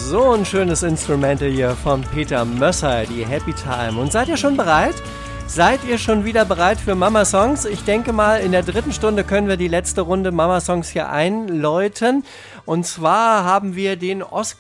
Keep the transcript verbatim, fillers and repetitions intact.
So ein schönes Instrumental hier von Peter Mösser, die Happy Time. Und seid ihr schon bereit? Seid ihr schon wieder bereit für Mama Songs? Ich denke mal, in der dritten Stunde können wir die letzte Runde Mama Songs hier einläuten. Und zwar haben wir den Oscar